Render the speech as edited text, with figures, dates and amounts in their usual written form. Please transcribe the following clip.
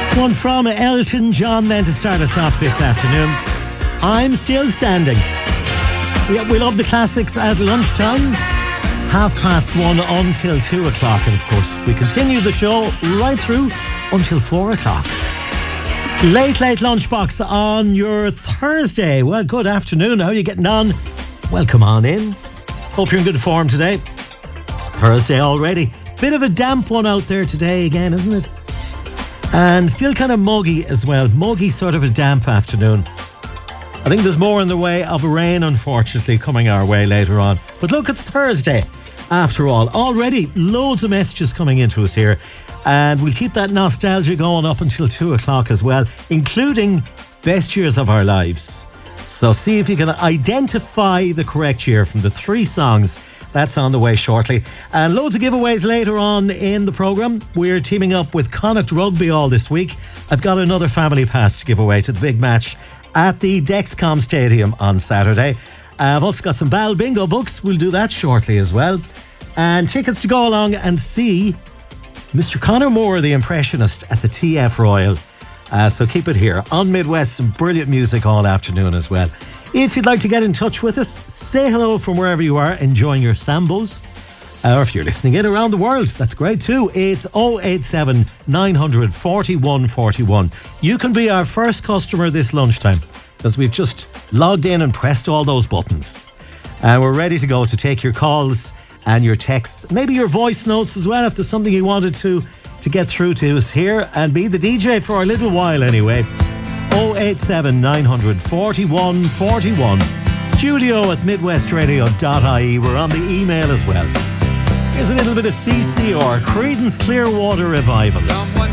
One from Elton John then to start us off this afternoon. I'm Still Standing. Yeah, we love the classics at lunchtime. 1:30 until 2 o'clock. And of course, we continue the show right through until 4 o'clock. Late lunchbox on your Thursday. Well, good afternoon. How are you getting on? Welcome on in. Hope you're in good form today. Thursday already. Bit of a damp one out there today again, isn't it? And still kind of muggy as well. Muggy, sort of a damp afternoon. I think there's more in the way of rain, unfortunately, coming our way later on. But look, it's Thursday after all. Already loads of messages coming into us here. And we'll keep that nostalgia going up until 2 o'clock as well, including best years of our lives. So see if you can identify the correct year from the 3 songs. That's on the way shortly. And loads of giveaways later on in the programme. We're teaming up with Connacht Rugby all this week. I've got another family pass to give away to the big match at the Dexcom Stadium on Saturday. I've also got some Bal Bingo books. We'll do that shortly as well. And tickets to go along and see Mr. Conor Moore, the impressionist, at the TF Royal. So keep it here on Midwest. Some brilliant music all afternoon as well. If you'd like to get in touch with us, say hello from wherever you are enjoying your Sambos. Or if you're listening in around the world, that's great too. It's 087 900 4141. You can be our first customer this lunchtime because we've just logged in and pressed all those buttons. And we're ready to go to take your calls and your texts, maybe your voice notes as well if there's something you wanted to get through to us here and be the DJ for a little while anyway. 087 900 4141. Studio at midwestradio.ie. We're on the email as well. Here's a little bit of CC or Creedence Clearwater Revival.